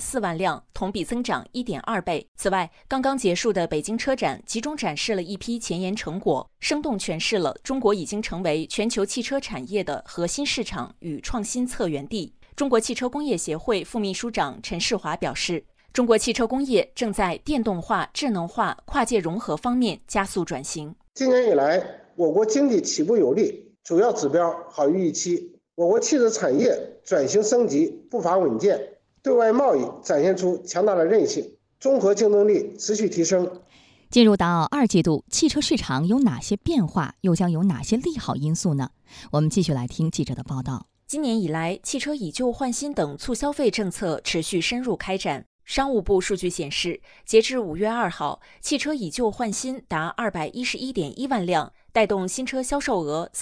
4万辆，同比增长1.2倍。此外，刚刚结束的北京车展集中展示了一批前沿成果，生动诠释了中国已经成为全球汽车产业的核心市场与创新策源地。中国汽车工业协会副秘书长陈世华表示，中国汽车工业正在电动化、智能化、跨界融合方面加速转型。 今年以来，我国经济起步有力，主要指标好于预期。我国汽车产业转型升级步伐稳健，对外贸易展现出强大的韧性，综合竞争力持续提升。 进入到2季度，汽车市场有哪些变化，又将有哪些利好因素呢？我们继续来听记者的报道。 今年以来，汽车以旧换新等促消费政策持续深入开展。商务部数据显示，截至5月2号，汽车以旧换新达211.1万辆，带动新车销售额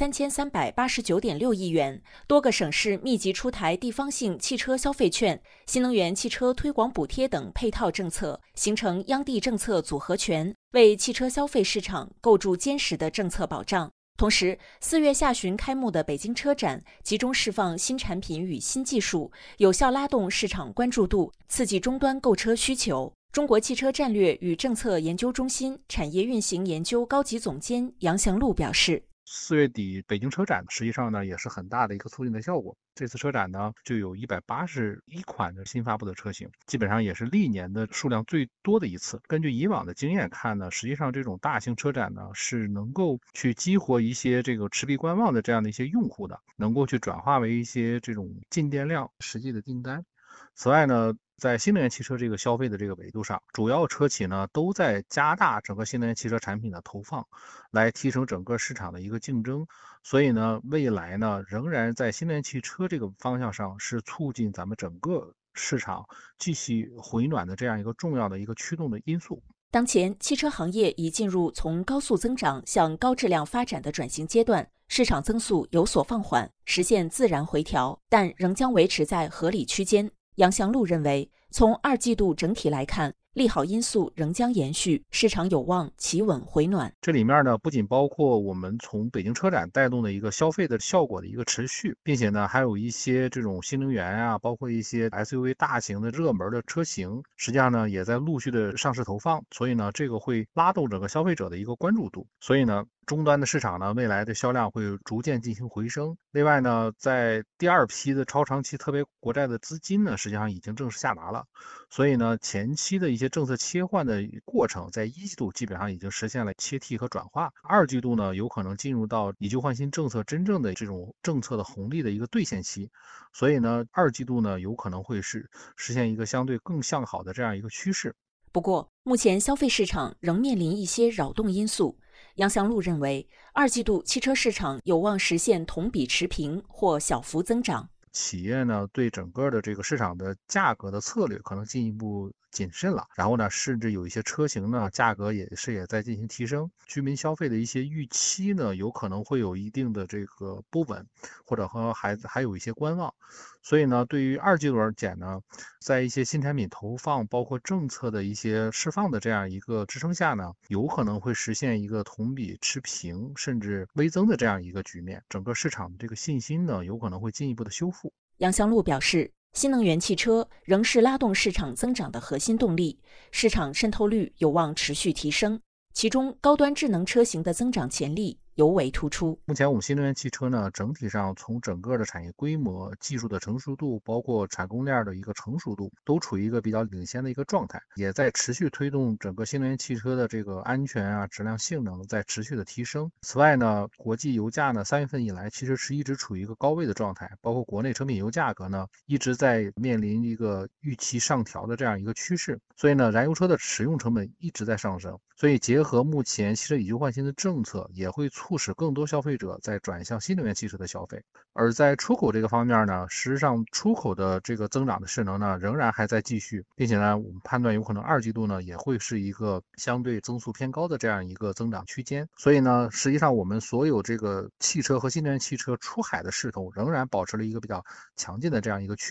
3389.6亿元。多个省市密集出台地方性汽车消费券、新能源汽车推广补贴等配套政策，形成央地政策组合拳，为汽车消费市场构筑坚实的政策保障。同时，4月下旬开幕的北京车展集中释放新产品与新技术，有效拉动市场关注度，刺激终端购车需求。中国汽车战略与政策研究中心产业运行研究高级总监杨祥路表示 ，4月底北京车展实际上呢也是很大的一个促进的效果。这次车展呢就有181款的新发布的车型，基本上也是历年的数量最多的一次。根据以往的经验看呢，实际上这种大型车展呢是能够去激活一些这个持币观望的这样的一些用户的，能够去转化为一些这种进店量实际的订单。此外呢，在新能源汽车这个消费的这个维度上，主要车企呢都在加大整个新能源汽车产品的投放，来提升整个市场的一个竞争。所以呢，未来呢仍然在新能源汽车这个方向上是促进咱们整个市场继续回暖的这样一个重要的一个驱动的因素。 当前，汽车行业已进入从高速增长向高质量发展的转型阶段，市场增速有所放缓，实现自然回调，但仍将维持在合理区间。杨祥路认为，从2季度整体来看，利好因素仍将延续，市场有望企稳回暖。 这里面呢，不仅包括我们从北京车展带动的一个消费的效果的一个持续，并且呢，还有一些这种新能源啊，包括一些 SUV 大型的热门的车型，实际上呢，也在陆续的上市投放，所以呢，这个会拉动整个消费者的一个关注度。所以呢，终端的市场呢，未来的销量会逐渐进行回升。另外呢，在第2批的超长期特别国债的资金呢，实际上已经正式下达了。所以呢，前期的一些政策切换的过程，在1季度基本上已经实现了切替和转化。2季度呢，有可能进入到以旧换新政策真正的这种政策的红利的一个兑现期。所以呢，2季度呢，有可能会实现一个相对更向好的这样一个趋势。 不过，目前消费市场仍面临一些扰动因素。杨祥路认为，2季度汽车市场有望实现同比持平或小幅增长。 企业呢对整个的这个市场的价格的策略可能进一步谨慎了，然后呢，甚至有一些车型呢价格也在进行提升，居民消费的一些预期呢有可能会有一定的这个不稳，或者和还有一些观望。所以呢，对于2季度而言呢，在一些新产品投放包括政策的一些释放的这样一个支撑下呢，有可能会实现一个同比持平甚至微增的这样一个局面，整个市场的这个信心呢有可能会进一步的修复。 杨祥路表示，新能源汽车仍是拉动市场增长的核心动力，市场渗透率有望持续提升，其中高端智能车型的增长潜力尤为突出。 目前我们新能源汽车呢，整体上从整个的产业规模、技术的成熟度，包括产供链的一个成熟度，都处于一个比较领先的一个状态，也在持续推动整个新能源汽车的这个安全啊、质量、性能在持续的提升。此外呢，国际油价呢3月份以来其实是一直处于一个高位的状态，包括国内成品油价格呢一直在面临一个预期上调的这样一个趋势，所以呢，燃油车的使用成本一直在上升，所以结合目前汽车以旧换新的政策，也会促使更多消费者在转向新能源汽车的消费。而在出口这个方面呢，实际上出口的这个增长的势能呢仍然还在继续，并且呢，我们判断有可能2季度呢也会是一个相对增速偏高的这样一个增长区间。所以呢，实际上我们所有这个汽车和新能源汽车出海的势头仍然保持了一个比较强劲的这样一个趋势。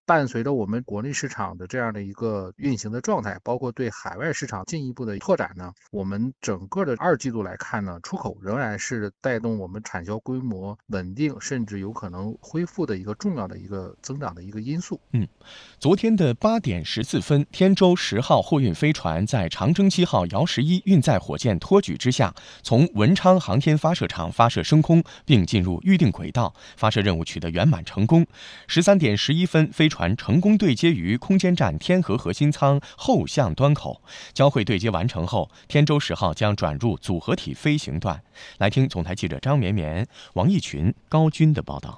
伴随着我们国内市场的这样的一个运行的状态，包括对海外市场进一步的拓展呢，我们整个的2季度来看呢，出口仍然是带动我们产销规模稳定甚至有可能恢复的一个重要的一个增长的一个因素。 昨天的8点14分，天舟10号货运飞船在长征7号遥11运载火箭托举之下，从文昌航天发射场发射升空，并进入预定轨道，发射任务取得圆满成功。13点11分，飞船成功对接于空间站天河核心舱后向端口。交会对接完成后，天舟10号将转入组合体飞行段。来听总台记者张绵绵、王毅群、高军的报道。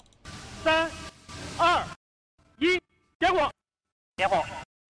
3、2、1，点火！点火！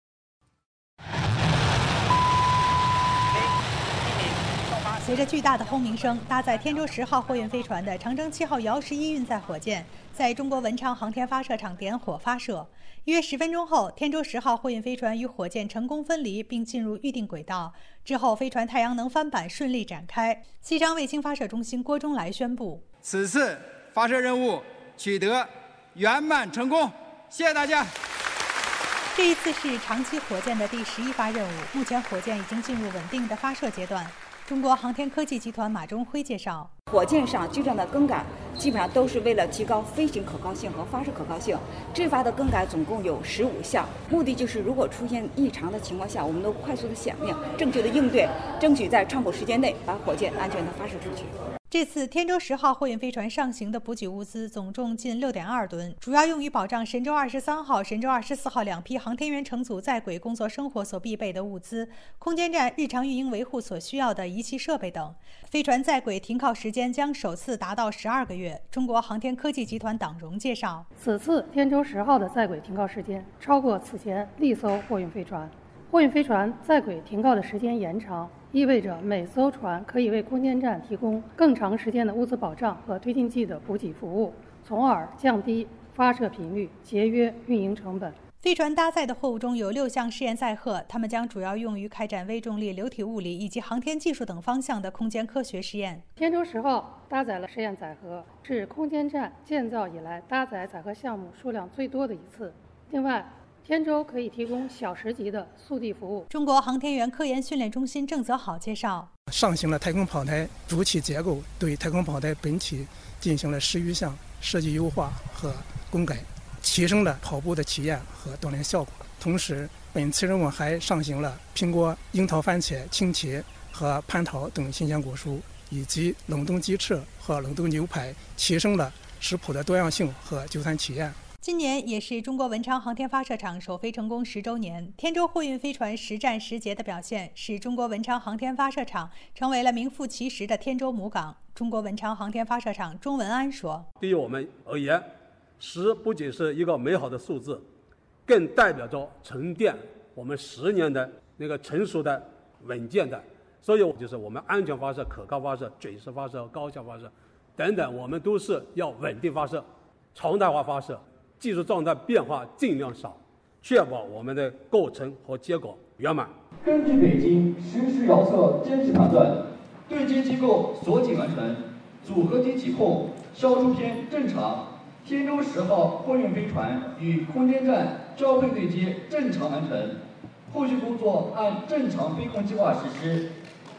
随着巨大的轰鸣声，搭载天舟10号货运飞船的长征7号遥11运载火箭在中国文昌航天发射场点火发射。约10分钟后，天舟10号货运飞船与火箭成功分离，并进入预定轨道。之后，飞船太阳能帆板顺利展开。西昌卫星发射中心郭忠来宣布， 此次发射任务取得圆满成功，谢谢大家。 这一次是长期火箭的第11发任务，目前火箭已经进入稳定的发射阶段。中国航天科技集团马忠辉介绍， 火箭上机上的更改基本上都是为了提高飞行可靠性和发射可靠性。这发的更改总共有15项，目的就是如果出现异常的情况下，我们都快速的响应，正确的应对，争取在畅口时间内把火箭安全的发射出去。 这次天舟10号货运飞船上行的补给物资总重近6.2吨，主要用于保障神舟23号、神舟24号2批航天员乘组在轨工作生活所必备的物资，空间站日常运营维护所需要的仪器设备等。飞船在轨停靠时间将首次达到12个月。中国航天科技集团党荣介绍， 此次天舟10号的在轨停靠时间超过此前历艘货运飞船。货运飞船在轨停靠的时间延长，意味着每艘船可以为空间站提供更长时间的物资保障和推进剂的补给服务，从而降低发射频率，节约运营成本。 飞船搭载的货物中有6项试验载荷，它们将主要用于开展微重力、流体物理以及航天技术等方向的空间科学实验。 天舟10号搭载了实验载荷，是空间站建造以来搭载载荷项目数量最多的一次。另外，天舟可以提供小时级的速递服务。 中国航天员科研训练中心郑泽好介绍， 上行了太空跑台主体结构，对太空跑台本体进行了10余项设计优化和更改，提升了跑步的体验和锻炼效果。同时，本次任务还上行了苹果、樱桃、番茄、青茄和蟠桃等新鲜果蔬，以及冷冻鸡翅和冷冻牛排，提升了食谱的多样性和就餐体验。 今年也是中国文昌航天发射场首飞成功10周年。天舟货运飞船实战实捷的表现，使中国文昌航天发射场成为了名副其实的天舟母港。中国文昌航天发射场钟文安说：“ 对于我们而言，10不仅是一个美好的数字，更代表着沉淀我们10年的那个成熟的、稳健的。所以，就是我们安全发射、可靠发射、准时发射、高效发射等等，我们都是要稳定发射、常态化发射。”技术状态变化尽量少，确保我们的构成和结果圆满。 根据北京实时遥测真实判断，对接机构锁紧完成，组合体起控，消除篇正常。天舟10号货运飞船与空间站交会对接正常完成，后续工作按正常飞控计划实施。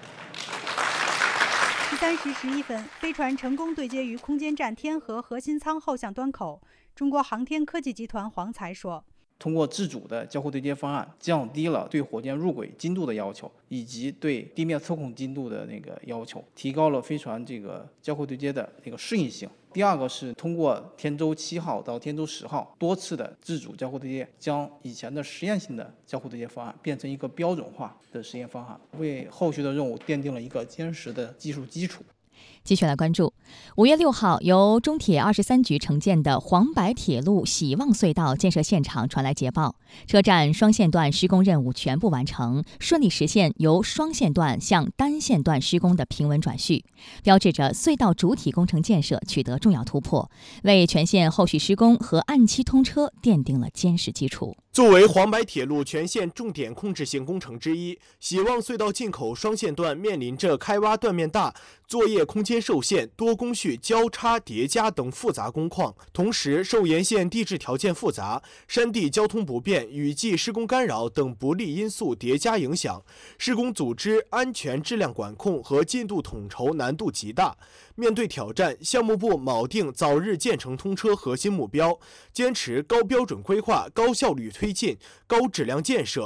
13时11分，飞船成功对接于空间站天河核心舱后向端口。中国航天科技集团黄才说：“ 通过自主的交互对接方案，降低了对火箭入轨精度的要求，以及对地面测控精度的要求，提高了飞船这个交互对接的适应性。第二个是通过天舟7号到天舟10号多次的自主交互对接，将以前的实验性的交互对接方案变成一个标准化的实验方案，为后续的任务奠定了一个坚实的技术基础。” 继续来关注5月6号由中铁23局承建的黄白铁路喜望隧道建设现场传来捷报，车站双线段施工任务全部完成，顺利实现由双线段向单线段施工的平稳转序，标志着隧道主体工程建设取得重要突破，为全线后续施工和按期通车奠定了坚实基础。 作为黄白铁路全线重点控制性工程之一，喜旺隧道进口双线段面临着开挖断面大、作业空间受限、多工序交叉叠加等复杂工况，同时受沿线地质条件复杂、山地交通不便、雨季施工干扰等不利因素叠加影响，施工组织、安全质量管控和进度统筹难度极大。面对挑战，项目部铆定早日建成通车核心目标，坚持高标准规划、高效率推进、高质量建设。